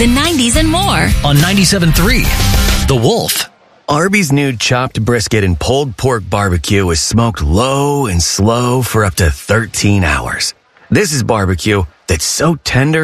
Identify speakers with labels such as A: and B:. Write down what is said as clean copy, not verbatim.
A: the 90s, and more.
B: On 97.3, The Wolf.
C: Arby's new chopped brisket and pulled pork barbecue is smoked low and slow for up to 13 hours. This is barbecue that's so tender